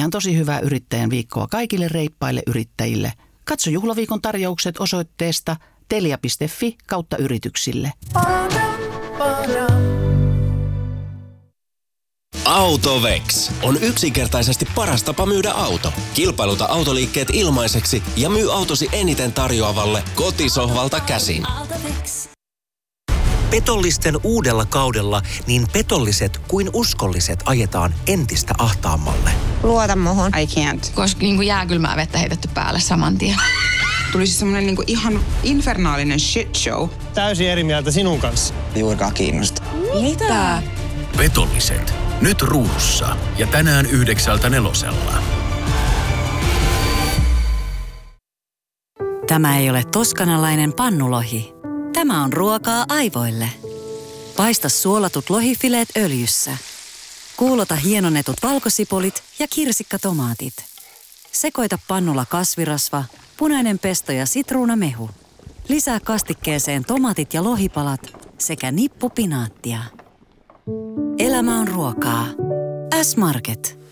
ihan tosi hyvää yrittäjän viikkoa kaikille reippaille yrittäjille. Katso juhlaviikon tarjoukset osoitteesta telia.fi/yrityksille. Autovex on yksinkertaisesti paras tapa myydä auto. Kilpailuta autoliikkeet ilmaiseksi ja myy autosi eniten tarjoavalle kotisohvalta käsin. Petollisten uudella kaudella niin petolliset kuin uskolliset ajetaan entistä ahtaammalle. Luota muhun. I can't. Koska jääkylmää vettä heitetty päälle saman tien. Tuli siis semmonen ihan infernaalinen shit show. Täysin eri mieltä sinun kanssa. Juurikaan kiinnosta. Mitä? Petolliset. Nyt Ruudussa ja tänään 9:00. Tämä ei ole toskanalainen pannulohi. Tämä on ruokaa aivoille. Paista suolatut lohifileet öljyssä. Kuulota hienonnetut valkosipulit ja kirsikkatomaatit. Sekoita pannulla kasvirasva, punainen pesto ja sitruunamehu. Lisää kastikkeeseen tomaatit ja lohipalat sekä nippu pinaattia. Elämä on ruokaa. S-Market.